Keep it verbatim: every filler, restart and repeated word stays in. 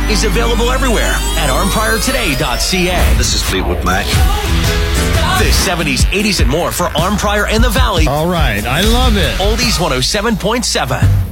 is available everywhere at arm prior today dot c a. This is Fleetwood Mac. The seventies, eighties, and more for Arm Prior and the Valley. All right. I love it. Oldies one oh seven point seven.